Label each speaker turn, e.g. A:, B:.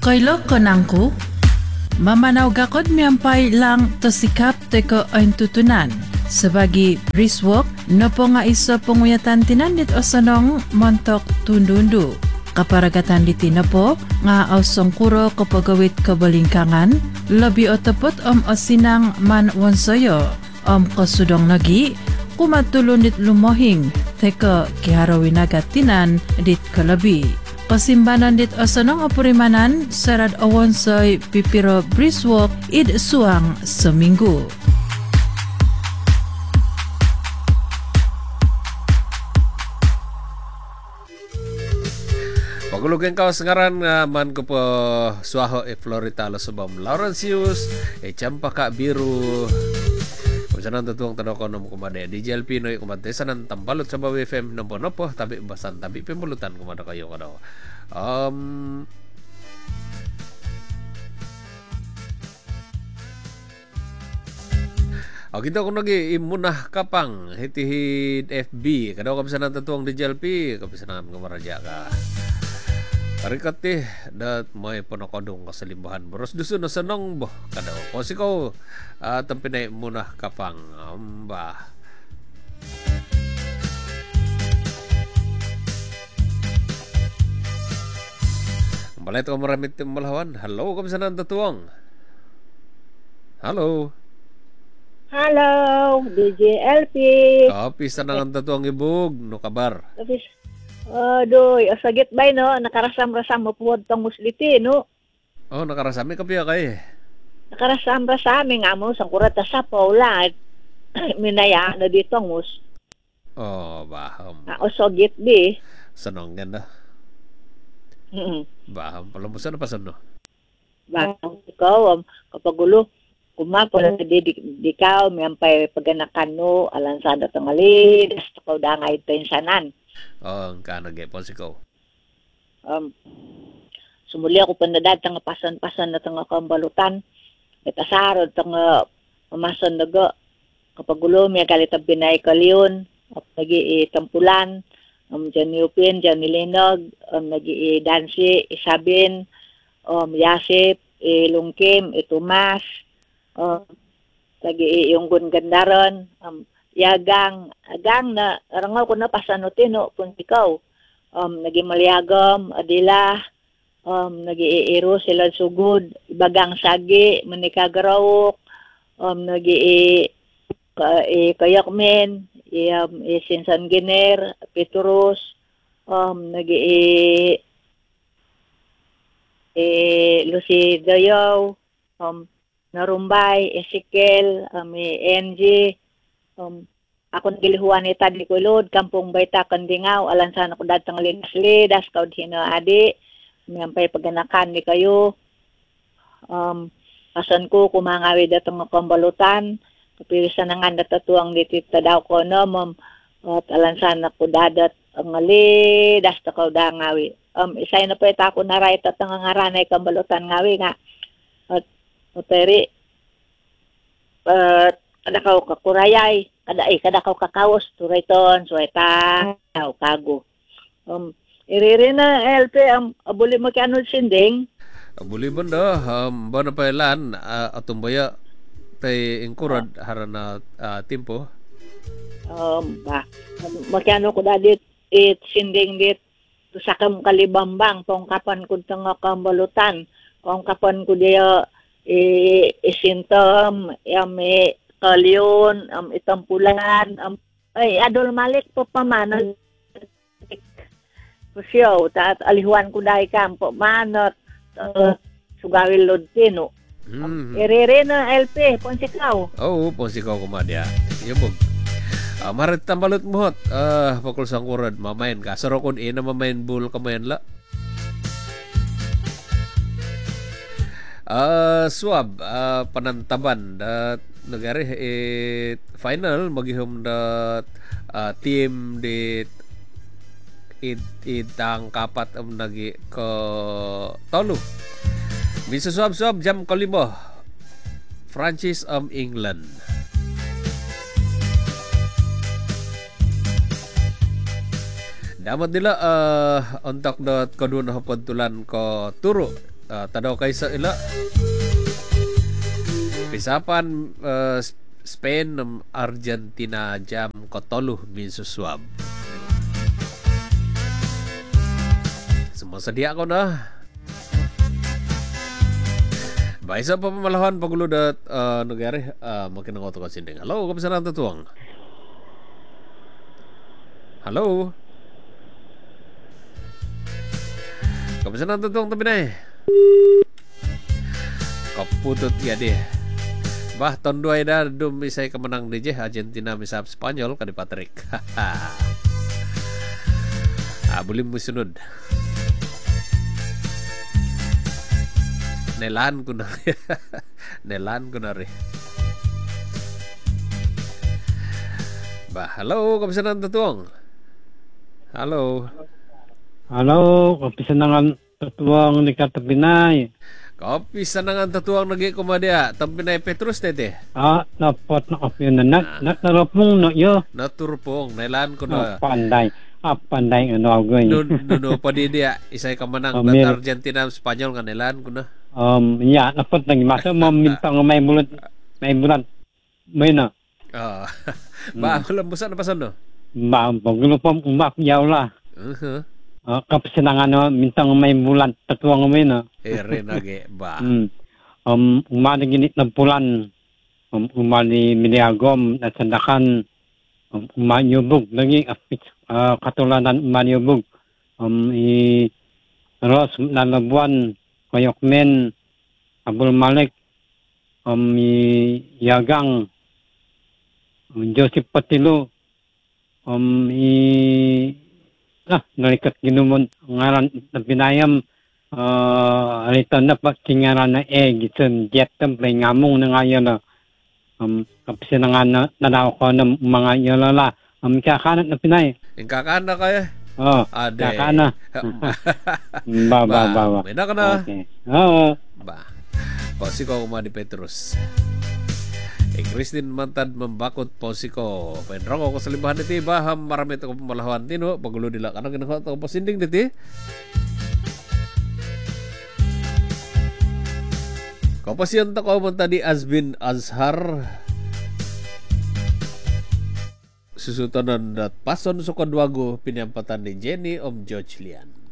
A: Kailo konangku, mamanaw gakod miyampay lang to sikap teko ang tutunan. Sebagi briswalk, no po nga iso panguyatan tinandit o sanong montok tundundu. Kaparagatan diti na po, nga ausong kuro kapagawit kabalingkangan, labi o tapot osinang man wansayo, kasudong nagi, kumatulon dit lumohing, teka kiharawin agat tinan dit kalabi. Pasimbanan dit asanong apurimanan sarad awan soy pipiro briswalk id suang seminggu.
B: Pagulugan ka ngaran man ko po suaho Florita Losubam Laurentius Champaka Biru Kusanan tutuang tanong ko nung kumade DJ Pinoy kumatesan ng tambalot sa Bawi FM nopo tabi basan tabi pembulutan kumada kayo kadaw. Kita ko nag-imunah kapang hitihid FB kadaw kapisanan tutuang DJ LP kapisanan kumaraja ka. Karikat dat may panakodong kasalimbahan boros dusun na sanong boh kadaw kasi ko tampinay muna kapang amba balit ko maramit malawan. Hello kamisanan tatuang. Hello
C: DJ LP.
B: Kapisa na ang tatuang ibog no kabar.
C: Adoy, asagit bay no, nakarasam-rasam mo puwad tong musliti no.
B: Oh, nakarasam ka piya kay.
C: Nakarasam-rasam nga mo sang kurata sa Paula. Minaya na dito mus.
B: Oh, baham.
C: Osagit bi.
B: Sanong ganda. Baham pala mo sana pasan no.
C: Baham ikaw kapag ulo kumapo na dikaw miyampay paganakan no alansada tangali das ko dangay tensanan.
B: Ang kanagay po si ko.
C: Sumuli ako panadad tanga pasan-pasan na tanga kambalutan. At asarod tanga mamasan naga. Kapag ulo, may galit ang binay kaliyon. Nag-i-tampulan. Diyan Upin, diyan Linog. Nag-i-dansi, Isabin. Yasip, Lungkim, Tumas. Nag-i-yung gandaron. Yagang na arangaw ko na pasanutin no puntikaw naging maliagam adila nag-iiro sila sugod bagang sagi manikagarawok kayakmen sinsan giner Petrus Lucy Dayaw Narumbay Ezekiel NG ako nagilihuan ni Tad Likulod, Kampong Bayta, Kandingaw, alansan ako datang linas-lidas, kaud hino adi, miyampay paganakan ni kayo. Pasan ko, kumangawi datang kambalutan, kapirisan na nga natatuang ditita daw ko, no, at alansan ako dadat ang lidas, takaw da ngawi. Isay na pa ita ako naray, tatang ngaranay kambalutan ngawi nga. At uteri, kadakaw kakurayay, kadakaw kakawos, turayton, suwayta, kago. Iriri na LP, abuli mo kianod sinding.
B: Abuli mo na, ba na pailan, atumbaya, tay ingkurad, harana timpo.
C: Makiano ko dadit, sinding dit, sakam kalibambang, pangkapan ko tanga kambalutan, pangkapan ko diya, isintom, kalyon, itampulan, adol malik po pamanot. Pusyaw, taat alihuan ko dahil kampo, manot, sugawil lodtino. Irere na LP, ponsikaw.
B: Oo, ponsikaw kumadya. Yabog. Marit tambalot mo hot. Pakul sang kurad, mamain ka. Sarokon na mamain bul kamayan la. Swab, panantaban dat negara final maghihom dat team dit itang kapat nagi ke tolu bisa swab jam kelima Francis England dapat nila untuk dat kedua hapuntulan ko turu tadaw kay sa ila pisapan Spain ng Argentina jam kotoluh min suswab. Sumasadya ko na. Baisa pa pamalahan pagulo dat negara makinangoto ka sinding. Halo, kamusta na tatuang? Halo. Kamusta na tatuang tabi na eh? Kaputut ya deh. Bah tahun 2 dah dum isay kemenang DJ Argentina misap Spanyol kadi Patrick. Bulim musunod. Nelan ko na rin. Nelan ko na rin. Ba, hello, kamusta na tatuang? Hello.
D: Halo, kapisan na nga tatuang ni Katabinay.
B: Kapisan na nga tatuang nagi kumadya. Tampinay Petrus tete.
D: Napot na kapisan na natarapong no yo.
B: Naturpong, nelan ko na.
D: Panday. Panday ano ako yun.
B: Nuno pa di dia. Isay ka manang dat Argentina Spanyol nga nelan ko na.
D: Napot na gimasa mamintang may bulat. May na.
B: Ba, lambusan na pasan no?
D: Ba, bagulo pa umakyaw la. Kapisan na nga mintang may bulat. Tatuang may na.
B: Ere nage ba.
D: Umani ginit na pulan. Umani miniagom na sandakan. Umanyubog. Lagi katulanan umanyubog. Ros lalabuan. Koyok men. Abul Malik. Yagang. Joseph Patilo. Nalikat ginumon ngaran na binayam alita na pakingaran na gitsun jetem play ngamong na ngayon na kapisi na nga nanaw ko ng mga yalala kakanan na pinay
B: kakana kaya ade
D: kakana ba
B: may na ka na
D: okay.
B: Ba Posiko kumadi Petrus Christine Mantad membakot Posiko penrong ko sa limbahan diti baham marami to pamalawan tino pagulo dila kana ginawa to posinding diti Kapasyan ko man tadi Azbin Azhar susutonan dat pason sa kadwago pinampatan ni Jenny Om George Lian.